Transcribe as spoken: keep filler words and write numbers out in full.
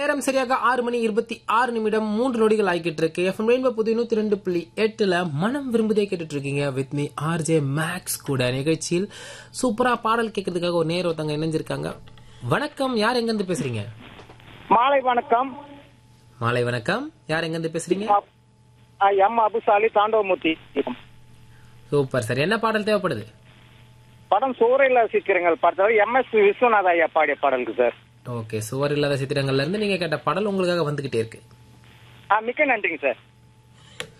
நேரம் சரியாக ஆறு மணி இருபத்தி ஆறு நிமிடம் மூன்று நொடிகள் ஆகிட்டு இருக்கு. எஃப்எம் ரெயின்போ புது நூத்தி ரெண்டு புள்ளி எட்டுல மனம் விரும்புதே கேட்டுட்டு இருக்கீங்க. வித் மீ ஆர்ஜே மேக்ஸ் கூட நிகழ்ச்சியில் சூப்பரா பாடல் கேட்கறதுக்காக ஒரு நேர் ஒருத்தவங்க இணைஞ்சிருக்காங்க. வணக்கம், யார் எங்க இருந்து பேசுறீங்க? மாலை வணக்கம். மாலை வணக்கம், யார் எங்க இருந்து பேசுறீங்க? M Abusali Thandavamoorthy. Super sir, என்ன பாடல் தேவைப்படுது? படம் சூறையில சித்திரங்கள் பார்த்தது எம் எஸ் விஸ்வநாத ஐயா பாடிய பாடலுக்கு சார். ஓகே, சுவர் இல்லாத சித்திரங்கள்ல இருந்து நீங்க கேட்ட பாடல் உங்களுக்காக வந்துகிட்டே இருக்கு. மிக்க நன்றிங்க சார்.